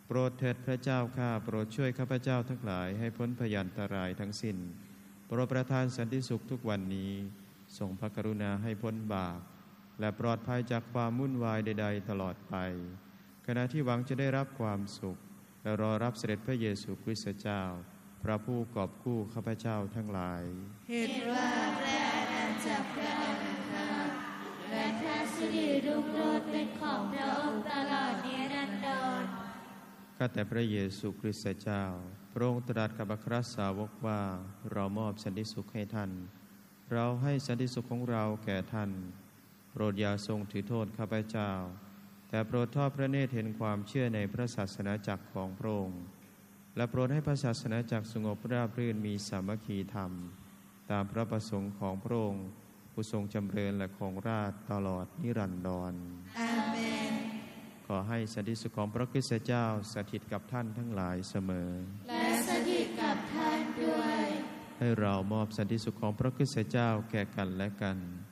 โปรดเถิดพระเจ้าข้าโปรดช่วยข้าพเจ้าทั้งหลายให้พ้นพยันตรายทั้งสิ้นโปรดประทานสันติสุขทุกวันนี้ทรงพระกรุณาให้พ้นบาปและปลอดภัยจากความวุ่นวายใดๆตลอดไปขณะที่หวังจะได้รับความสุขและรอรับเสด็จพระเยซูคริสต์เจ้าพระผู้กอบกู้ข้าพเจ้าทั้งหลายเห็นว่าพระอาณาจักรพระองค์และพระสิริรุ่งโรจน์เป็นของพระองค์ตลอดนิรันดรข้าแต่พระเยซูคริสต์เจ้าพระองค์ตรัสกับอัครสาวกว่าเรามอบสันติสุขให้ท่านเราให้สันติสุขของเราแก่ท่านโปรดอย่าทรงถือโทษข้าพเจ้าแต่โปรดทอดพระเนตรเห็นความเชื่อในพระศาสนาจักรของพระองค์และโปรดให้พระศาสนาจักรสงบราบรื่นมีสามัคคีธรรมตามพระประสงค์ของพระองค์ผู้ทรงจำเริญและครองราชย์ตลอดนิรันดรอาเมนขอให้สันติสุขของพระคริสต์เจ้าสถิตกับท่านทั้งหลายเสมอและสถิตกับท่านด้วยให้เรามอบสันติสุขของพระคริสต์เจ้าแก่กันและกัน